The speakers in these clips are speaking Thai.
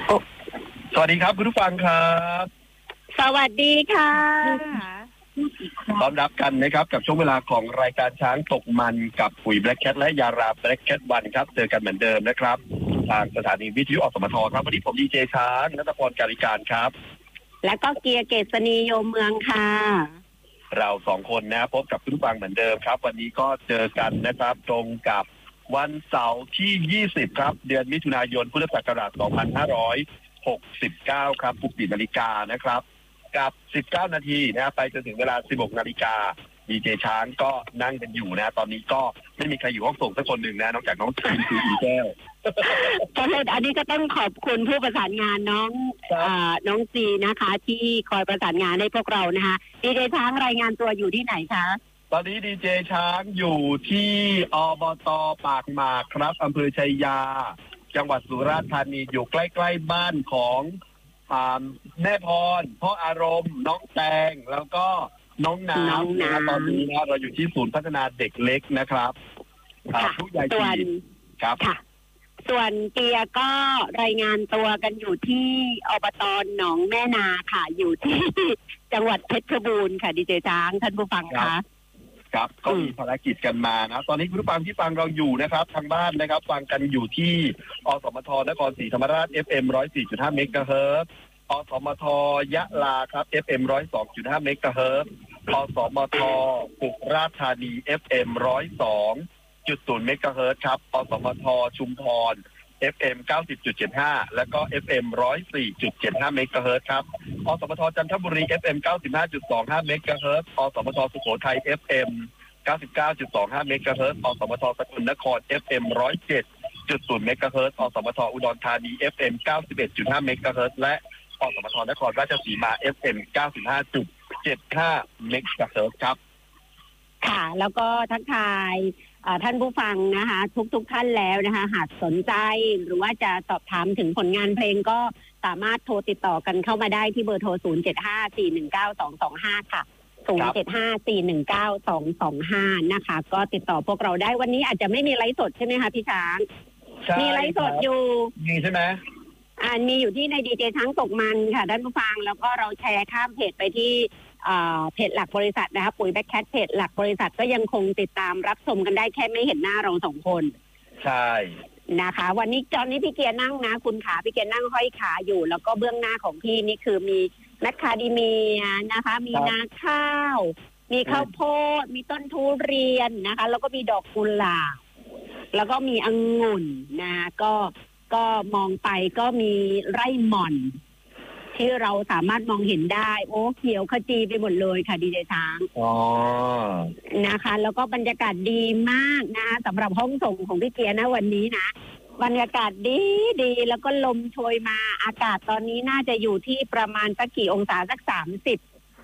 สวัสดีครับคุณผู้ฟังครับสวัสดีค่ะต้อนรับกันนะครับกับช่วงเวลาของรายการช้างตกมันกับปุ๋ยแบล็คแคทและยาราแบล็คแคทวันครับเจอกันเหมือนเดิมนะครับทางสถานีวิทยุอสมทครับวันนี้ผมดีเจช้างณัฐพร การิการครับและก็เกียร์เกษณีโยมเมืองค่ะเราสองคนนะพบกับคุณผู้ฟังเหมือนเดิมครับวันนี้ก็เจอกันนะครับตรงกับวันเสาร์ที่20ครับเดือนมิถุนายนพุทธศักราช2569ครับ14 นาฬิกานะครับกับ19 นาทีนะไปจนถึงเวลา16 นาฬิกาดีเจช้างก็นั่งกันอยู่นะตอนนี้ก็ไม่มีใครอยู่ห้องส่งสักคนหนึ่งนะนอกจากน้องจีนคืออีแก้วก็เลยอันนี้ก็ต้องขอบคุณผู้ประสานงานน้องจีนะคะที่คอยประสานงานให้พวกเรานะคะดีเจช้างรายงานตัวอยู่ที่ไหนคะตอนนี้ดีเจช้างอยู่ที่อบต.ปากหมากครับอำเภอชัยยาจังหวัดสุราษฎร์ธานีอยู่ใกล้ๆบ้านของแม่พรพ่ออารมณ์น้องแตงแล้วก็น้องน้ำนะตอนนี้นะเราอยู่ที่ศูนย์พัฒนาเด็กเล็กนะครับผู้ใหญ่ส่วนครับค่ะส่วนเกียร์ก็รายงานตัวกันอยู่ที่อบต.หนองแม่นาค่ะอยู่ที่จังหวัดเพชรบูรณ์ค่ะดีเจช้างท่านผู้ฟังคะครับก็มีภารกิจกันมานะตอนนี้คุณผู้ฟังที่ฟังเราอยู่นะครับทางบ้านนะครับฟังกันอยู่ที่อสมทนครศรีธรรมราช FM 104.5 เมกะเฮิรตซ์อสมทยะลาครับ FM 102.5 เมกะเฮิรตซ์อสมทสุราษฎร์ธานี FM 102.0 เมกะเฮิรตซ์ครับอสมทชุมพรFM 90.75 แล้วก็ FM 104.75 เมกะเฮิรตซ์ครับอสมทจันทบุรี FM 95.25 เมกะเฮิรตซ์อสมทสุโขทัย FM 99.25 เมกะเฮิรตซ์อสมทสกลนคร FM 107.0 เมกะเฮิรตซ์อสมทอุดรธานี FM 91.5 เมกะเฮิรตซ์และอสมทนครราชสีมา FM 95.75 เมกะเฮิรตซ์ครับค่ะแล้วก็ทักทายท่านผู้ฟังนะคะทุกท่านแล้วนะคะหากสนใจหรือว่าจะสอบถามถึงผลงานเพลงก็สามารถโทรติดต่อกันเข้ามาได้ที่เบอร์โทร 075-419-225 ค่ะ 075-419-225 นะคะก็ติดต่อพวกเราได้วันนี้อาจจะไม่มีไลฟ์สดใช่ไหมคะพี่ช้างมีไลฟ์สดอยู่มีใช่ไหมมีอยู่ที่ในดีเจช้างตกมันค่ะท่านผู้ฟังแล้วก็เราแชร์ข้ามเพจไปที่เพจหลักบริษัทนะคะปุ๋ยแบ็คแคทเพจหลักบริษัทก็ยังคงติดตามรับชมกันได้แค่ไม่เห็นหน้าเราสองคนใช่นะคะวันนี้ตอนนี้พี่เกียร์นั่งนะคุณขาพี่เกียร์นั่งห้อยขาอยู่แล้วก็เบื้องหน้าของพี่นี่คือมีแมคคาเดเมียนะคะมีนาข้าวมีข้าวโพดมีต้นทุเรียนนะคะแล้วก็มีดอกกุหลาบแล้วก็มีองุ่นนะก็มองไปก็มีไร่หม่อนที่เราสามารถมองเห็นได้โอ้เขียวขจีไปหมดเลยค่ะดีเจช้างนะคะแล้วก็บรรยากาศดีมากนะคะสำหรับห้องส่งของพี่เกียร์นะวันนี้นะบรรยากาศดีแล้วก็ลมโชยมาอากาศตอนนี้น่าจะอยู่ที่ประมาณสักกี่องศาสัก30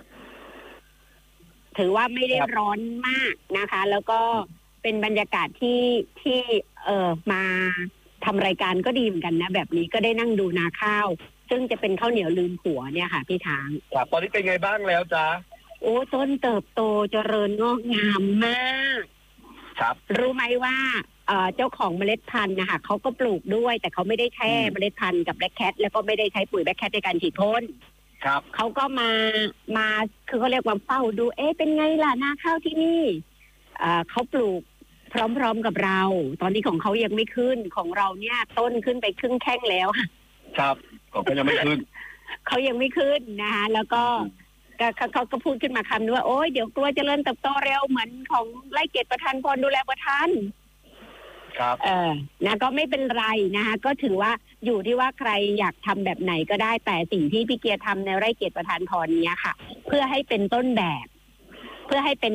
ถือว่าไม่ได้ร้อนมากนะคะแล้วก็เป็นบรรยากาศที่มาทำรายการก็ดีเหมือนกันนะแบบนี้ก็ได้นั่งดูนาข้าวซึ่งจะเป็นข้าวเหนียวลืมผัวเนี่ยค่ะพี่ช้างครับตอนนี้เป็นไงบ้างแล้วจ๊ะโอ้ต้นเติบโตเจริญงอกงามมากครับรู้ไหมว่าเจ้าของเมล็ดพันธุ์นะคะเขาก็ปลูกด้วยแต่เขาไม่ได้แช่เมล็ดพันธุ์กับแบล็คแคทแล้วก็ไม่ได้ใช้ปุ๋ยแบล็คแคทในการฉีดพ่นครับเขาก็มาคือเขาเรียกว่าเฝ้าดูเป็นไงล่ะนาข้าวที่นี่เขาปลูกพร้อมๆกับเราตอนนี้ของเขายังไม่ขึ้นของเราเนี่ยต้นขึ้นไปครึ่งแข้งแล้วครับเขายังไม่ขึ้นเขายังไม่ขึ้นนะคะแล้วก็เขาก็พูดขึ้นมาคำนึงว่าโอ๊ยเดี๋ยวกลัวเจริญเติบโตเร็วเหมือนของไร่เกตประธานพรดูแลประธานครับนะก็ไม่เป็นไรนะคะก็ถือว่าอยู่ที่ว่าใครอยากทำแบบไหนก็ได้แต่สิ่งที่พี่เกียร์ทำในไร่เกตประธานพรเนี้ยค่ะเพื่อให้เป็นต้นแบบเพื่อให้เป็น